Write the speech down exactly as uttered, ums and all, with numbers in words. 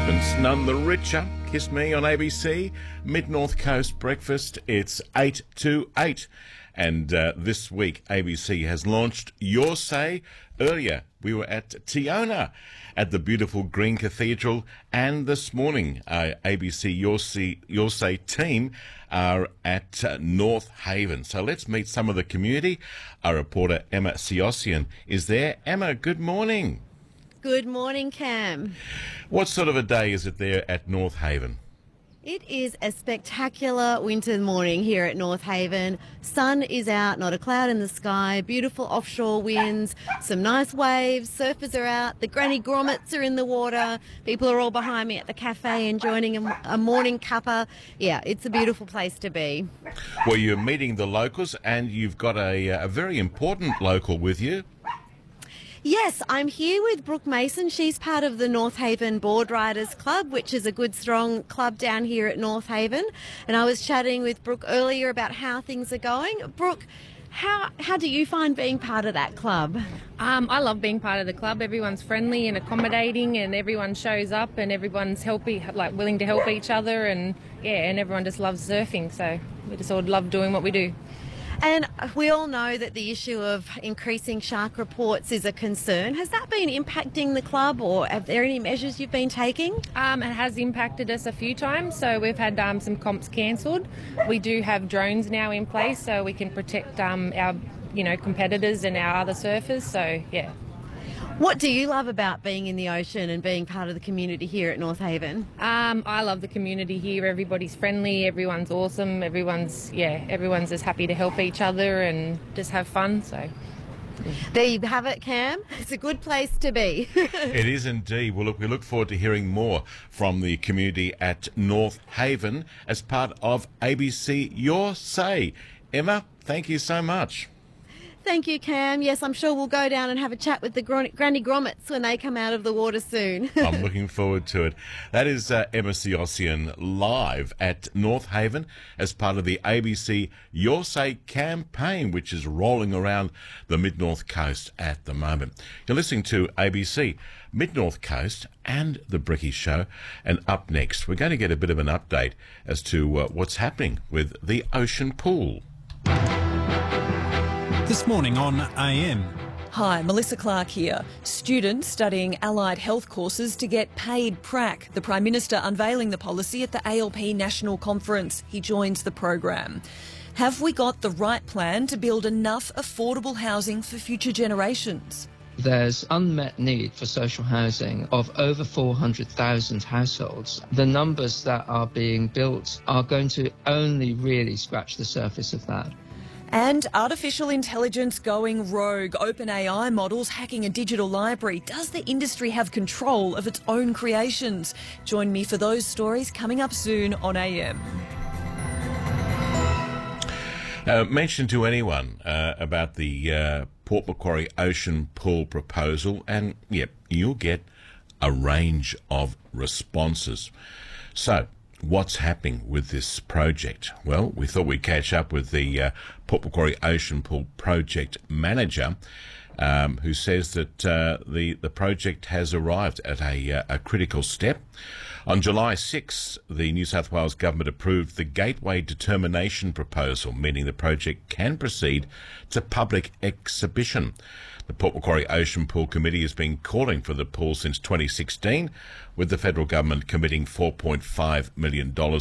Husbands none the richer. Kiss Me on A B C. Mid-North Coast Breakfast. It's eight to eight. And uh, this week, A B C has launched Your Say. Earlier, we were at Tiona at the beautiful Green Cathedral. And this morning, uh, A B C Your Say, Your Say team are at uh, North Haven. So let's meet some of the community. Our reporter, Emma Siossian, is there. Emma, good morning. Good morning, Cam. What sort of a day is it there at North Haven? It is a spectacular winter morning here at North Haven. Sun is out, not a cloud in the sky, beautiful offshore winds, some nice waves, surfers are out, the granny grommets are in the water, people are all behind me at the cafe enjoying a, a morning cuppa. Yeah, it's a beautiful place to be. Well, you're meeting the locals and you've got a, a very important local with you. Yes, I'm here with Brooke Mason. She's part of the North Haven Board Riders Club, which is a good, strong club down here at North Haven. And I was chatting with Brooke earlier about how things are going. Brooke, how how do you find being part of that club? Um, I love being part of the club. Everyone's friendly and accommodating, and everyone shows up, and everyone's helping, like willing to help each other, and yeah, and everyone just loves surfing. So we just all love doing what we do. And we all know that the issue of increasing shark reports is a concern. Has that been impacting the club, or are there any measures you've been taking? Um, it has impacted us a few times, so we've had um, some comps cancelled. We do have drones now in place, so we can protect um, our, you know, competitors and our other surfers. So yeah. What do you love about being in the ocean and being part of the community here at North Haven? Um, I love the community here. Everybody's friendly, everyone's awesome, everyone's, yeah, everyone's just happy to help each other and just have fun, so. There you have it, Cam. It's a good place to be. It is indeed. Well, look, we look forward to hearing more from the community at North Haven as part of A B C Your Say. Emma, thank you so much. Thank you, Cam. Yes, I'm sure we'll go down and have a chat with the gr- granny grommets when they come out of the water soon. I'm looking forward to it. That is uh, Emma Siossian live at North Haven as part of the A B C Your Say campaign, which is rolling around the Mid-North Coast at the moment. You're listening to A B C Mid-North Coast and The Bricky Show. And up next, we're going to get a bit of an update as to uh, what's happening with the Ocean Pool. This morning on A M. Hi, Melissa Clark here. Students studying allied health courses to get paid prac. The Prime Minister unveiling the policy at the A L P National Conference. He joins the program. Have we got the right plan to build enough affordable housing for future generations? There's unmet need for social housing of over four hundred thousand households. The numbers that are being built are going to only really scratch the surface of that. And artificial intelligence going rogue, OpenAI models hacking a digital library. Does the industry have control of its own creations? Join me for those stories coming up soon on A M. Uh, mention to anyone uh, about the uh, Port Macquarie Ocean Pool proposal and, yep, you'll get a range of responses. So, what's happening with this project? Well, we thought we'd catch up with the uh, Port Macquarie Ocean Pool project manager, um, who says that uh, the the project has arrived at a, uh, a critical step. On July sixth, the New South Wales government approved the Gateway Determination proposal, meaning the project can proceed to public exhibition. The Port Macquarie Ocean Pool Committee has been calling for the pool since twenty sixteen, with the federal government committing four point five million dollars